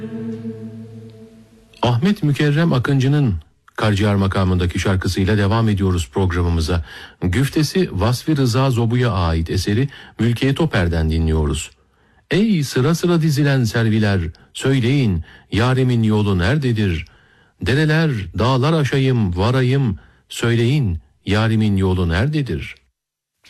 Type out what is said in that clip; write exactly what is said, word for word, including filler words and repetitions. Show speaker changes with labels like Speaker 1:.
Speaker 1: Ahmet Mükerrem Akıncı'nın Karciğer makamındaki şarkısıyla devam ediyoruz programımıza. Güftesi Vasfi Rıza Zobu'ya ait eseri Mülkiye Toper'den dinliyoruz. Ey sıra sıra dizilen serviler, söyleyin yarimin yolu nerededir? Dereler, dağlar aşayım, varayım, söyleyin yarimin yolu nerededir?